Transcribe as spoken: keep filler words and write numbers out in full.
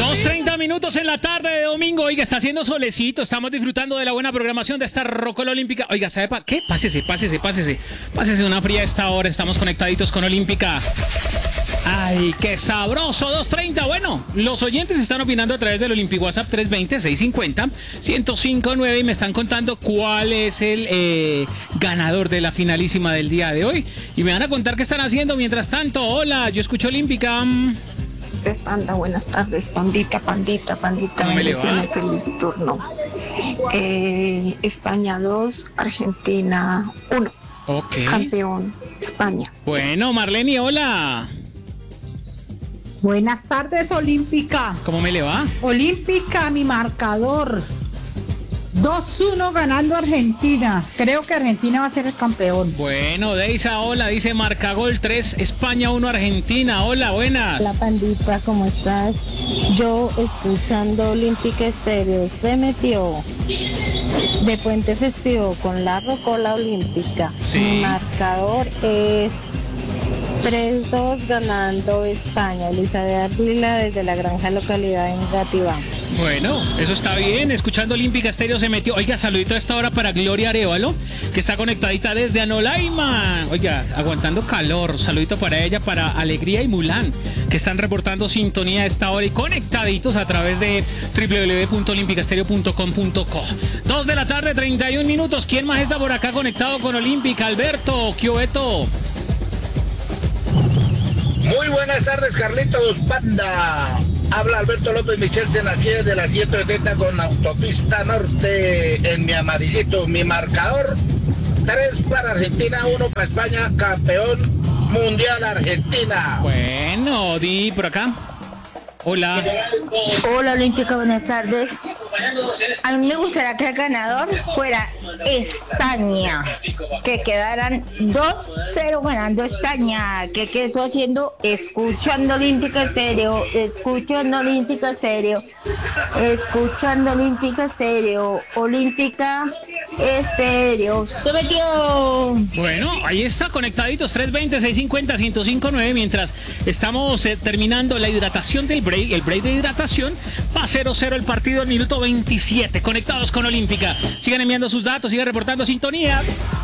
dos treinta minutos en la tarde de domingo. Oiga, está haciendo solecito. Estamos disfrutando de la buena programación de esta Rocola Olímpica. Oiga, ¿sabe pa qué? Pásese, pásese, pásese. Pásese una fría a esta hora. Estamos conectaditos con Olímpica. ¡Ay, qué sabroso! dos treinta. Bueno, los oyentes están opinando a través del Olympic WhatsApp tres veinte, seiscientos cincuenta, ciento cinco nueve y me están contando cuál es el eh, ganador de la finalísima del día de hoy. Y me van a contar qué están haciendo mientras tanto. Hola, yo escucho Olímpica. Panda, buenas tardes, pandita, pandita, pandita, ¿Cómo me le va? bendiciones, feliz turno. Eh, España dos, Argentina uno. Ok. Campeón, España. Bueno, Marlene, hola. Buenas tardes, Olímpica. ¿Cómo me le va? Olímpica, mi marcador. dos uno ganando Argentina. Creo que Argentina va a ser el campeón. Bueno, Deisa, hola, dice Marcagol tres, España uno, Argentina. Hola, buenas. Hola, pandita, ¿cómo estás? Yo escuchando Olímpica Estéreo, se metió de Puente Festivo con la Rocola Olímpica. Sí. Mi marcador es tres dos ganando España. Elizabeth Ardila desde la granja localidad en Gativá. Bueno, eso está bien. Escuchando Olímpica Estéreo se metió. Oiga, saludito a esta hora para Gloria Arevalo, que está conectadita desde Anolaima. Oiga, aguantando calor. Saludito para ella, para Alegría y Mulán, que están reportando sintonía a esta hora y conectaditos a través de doble u doble u doble u punto olímpica estéreo punto com punto co. dos de la tarde, treinta y un minutos. ¿Quién más está por acá conectado con Olímpica? Alberto, Kiobeto. Muy buenas tardes, Carlitos, Panda. Habla Alberto López Michelsen aquí desde la ciento setenta con Autopista Norte en mi amarillito. Mi marcador, tres para Argentina, uno para España, campeón mundial Argentina. Bueno, di por acá. Hola. Hola Olímpica, buenas tardes. A mí me gustaría que el ganador fuera España, que quedaran dos cero ganando España. ¿Qué, qué estoy haciendo? Escuchando Olímpica Estéreo, escuchando Olímpica Estéreo, escuchando Olímpica Estéreo, Olímpica Estéreo. ¡Se metió! Bueno, ahí está, conectaditos, tres veinte, seiscientos cincuenta, ciento cinco nueve, mientras estamos eh, terminando la hidratación del break, el break de hidratación, va cero cero el partido, el minuto veintisiete, conectados con Olímpica. Sigan enviando sus datos, sigan reportando sintonía.